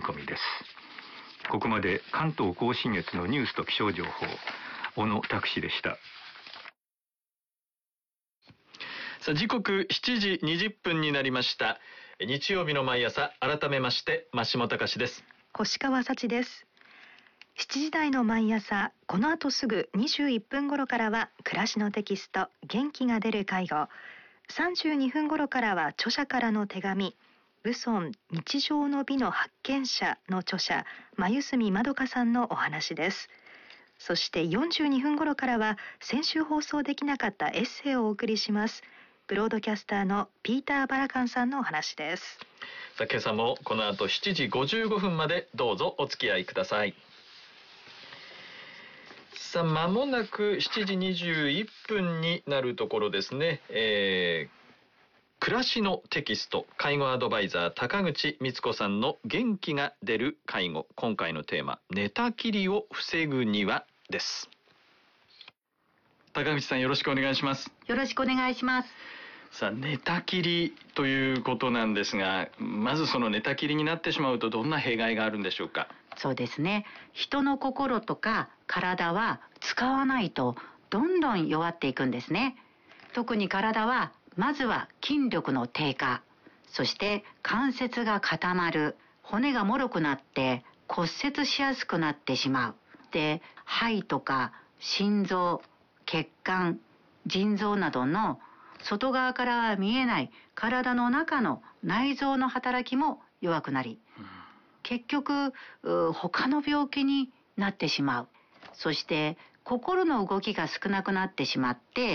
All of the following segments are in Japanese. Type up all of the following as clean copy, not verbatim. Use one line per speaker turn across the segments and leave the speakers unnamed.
込みです。ここまで関東甲信越のニュースと気象情報、小野拓司でした。
さあ、時刻7時20分になりました。日曜日の毎朝、改めまして増下隆です。
越川幸です。7時台の毎朝、この後すぐ21分頃からは暮らしのテキスト元気が出る介護、32分頃からは著者からの手紙、武尊日常の美の発見者の著者眉角まどかさんのお話です。そして42分頃からは先週放送できなかったエッセイをお送りします。ブロードキャスターのピーター・バラカンさんのお話です。
さあ、今朝もこの後7時55分までどうぞお付き合いください。さあ、間もなく7時21分になるところですね。暮らしのテキスト介護アドバイザー高口光子さんの元気が出る介護、今回のテーマ、寝たきりを防ぐにはです。高口さん、よろしくお願いします。
よろしくお願いします。
さあ、寝たきりということなんですが、まずその寝たきりになってしまうとどんな弊害があるんでしょうか。
そうですね、人の心とか体は使わないとどんどん弱っていくんですね。特に体はまずは筋力の低下、そして関節が固まる、骨が脆くなって骨折しやすくなってしまう。で、肺とか心臓、血管、腎臓などの外側からは見えない体の中の内臓の働きも弱くなり、結局他の病気になってしまう。そして心の動きが少なくなってしまって、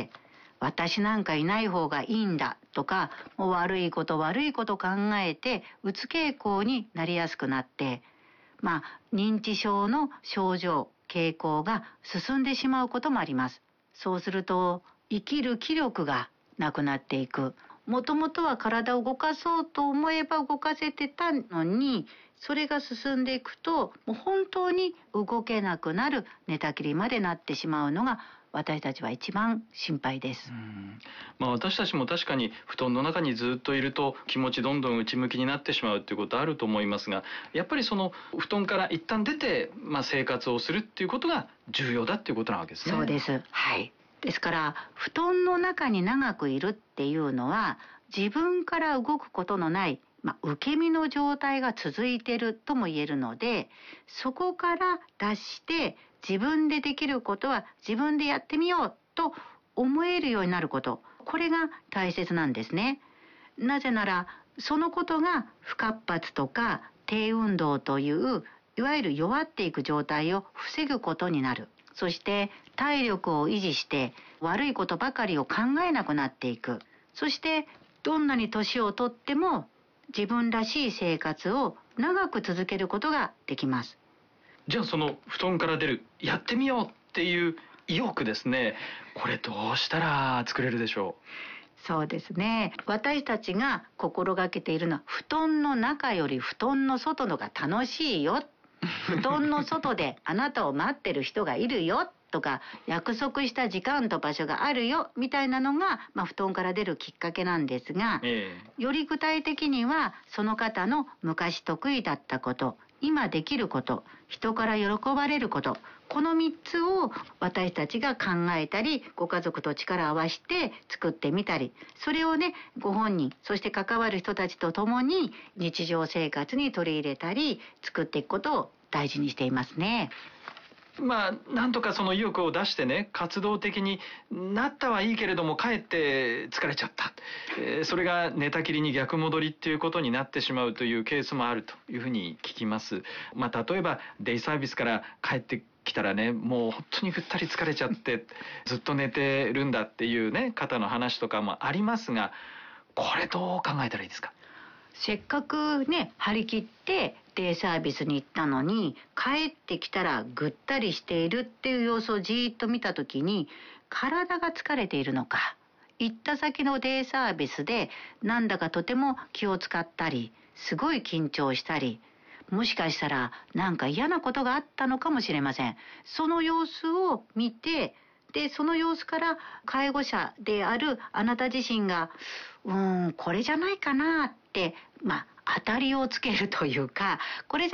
私なんかいない方がいいんだとか、もう悪いこと考えてうつ傾向になりやすくなって、認知症の症状傾向が進んでしまうこともあります。そうすると生きる気力がなくなっていく。もともとは体を動かそうと思えば動かせてたのに、それが進んでいくともう本当に動けなくなる寝たきりまでなってしまうのが私たちは一番心配です。
私たちも確かに布団の中にずっといると気持ちどんどん内向きになってしまうということあると思いますが、やっぱりその布団から一旦出て、生活をするっていうことが重要だっていうことなわけですね。
そうです。はい。ですから布団の中に長くいるっていうのは自分から動くことのない、受け身の状態が続いているとも言えるので、そこから脱して自分でできることは自分でやってみようと思えるようになること、これが大切なんですね。なぜならそのことが不活発とか低運動といういわゆる弱っていく状態を防ぐことになる。そして体力を維持して悪いことばかりを考えなくなっていく。そしてどんなに年をとっても自分らしい生活を長く続けることができます。
じゃあその布団から出る、やってみようっていう意欲ですね、これどうしたら作れるでしょう。
そうですね、私たちが心がけているのは布団の中より布団の外のが楽しいよ布団の外であなたを待ってる人がいるよとか、約束した時間と場所があるよみたいなのが、布団から出るきっかけなんですが、より具体的にはその方の昔得意だったこと、今できること、人から喜ばれること、この3つを私たちが考えたり、ご家族と力を合わせて作ってみたり、それをね、ご本人、そして関わる人たちと共に日常生活に取り入れたり作っていくことを大事にしていますね。
なんとかその意欲を出してね、活動的になったはいいけれどもかえって疲れちゃった、それが寝たきりに逆戻りっていうことになってしまうというケースもあるというふうに聞きます。例えばデイサービスから帰ってきたらね、もう本当にぐったり疲れちゃってずっと寝てるんだっていうね方の話とかもありますが、これどう考えたらいいですか。
せっかくね張り切ってデイサービスに行ったのに帰ってきたらぐったりしているっていう様子をじーっと見たときに、体が疲れているのか、行った先のデイサービスでなんだかとても気を使ったり、すごい緊張したり、もしかしたらなんか嫌なことがあったのかもしれません。その様子を見て、でその様子から介護者であるあなた自身がこれじゃないかなって当たりをつけるというか、これじゃ